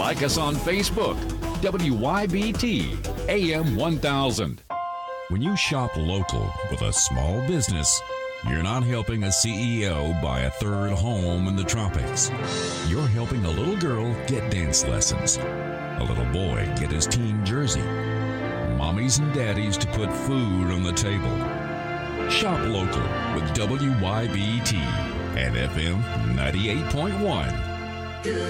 Like us on Facebook. WYBT AM 1000. When you shop local with a small business, you're not helping a CEO buy a third home in the tropics. You're helping a little girl get dance lessons, a little boy get his team jersey, mommies and daddies to put food on the table. Shop local with WYBT and FM 98.1.